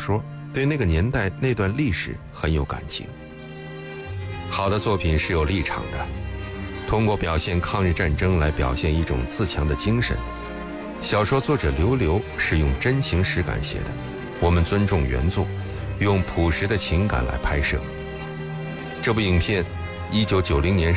说，对那个年代那段历史很有感情。好的作品是有立场的，通过表现抗日战争来表现一种自强的精神。小说作者刘流是用真情实感写的，我们尊重原作，用朴实的情感来拍摄。这部影片1990年